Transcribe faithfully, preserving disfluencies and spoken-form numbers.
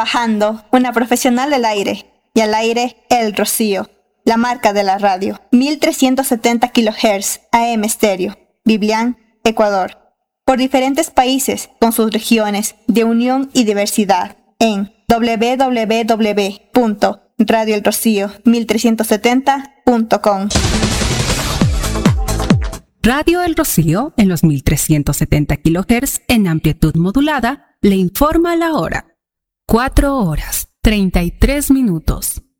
Trabajando, una profesional del aire. Y al aire, El Rocío, la marca de la radio. mil trescientos setenta kilohertz A M estéreo. Biblián, Ecuador. Por diferentes países con sus regiones de unión y diversidad en doble u doble u doble u punto radio el rocío mil trescientos setenta punto com. Radio El Rocío, en los mil trescientos setenta kilohertz en amplitud modulada, le informa la hora. cuatro horas, treinta y tres minutos.